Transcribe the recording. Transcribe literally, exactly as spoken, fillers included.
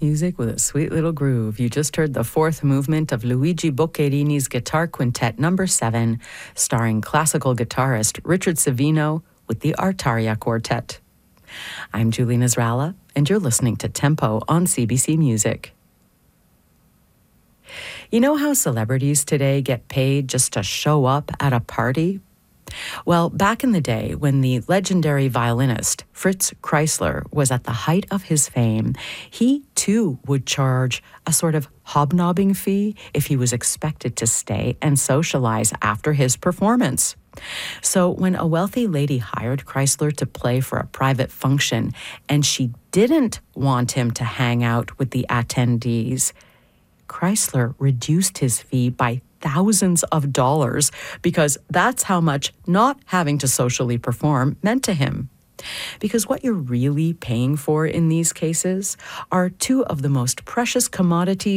Music with a sweet little groove. You just heard the fourth movement of Luigi Boccherini's Guitar Quintet number seven, starring classical guitarist Richard Savino with the Artaria Quartet. I'm Julie Nasralla, and you're listening to Tempo on C B C Music. You know how celebrities today get paid just to show up at a party? Well, back in the day, when the legendary violinist Fritz Kreisler was at the height of his fame, he too would charge a sort of hobnobbing fee if he was expected to stay and socialize after his performance. So when a wealthy lady hired Kreisler to play for a private function, and she didn't want him to hang out with the attendees, Kreisler reduced his fee by thousands of dollars because that's how much not having to socially perform meant to him. Because what you're really paying for in these cases are two of the most precious commodities